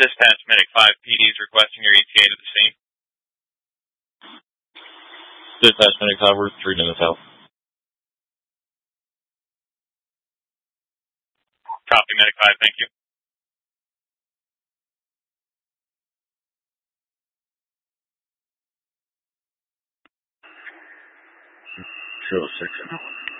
Dispatch Medic 5 PD is requesting your ETA to the scene. Dispatch Medic 5, we're treating this out. Copy, Medic 5, thank you. Sure, 6.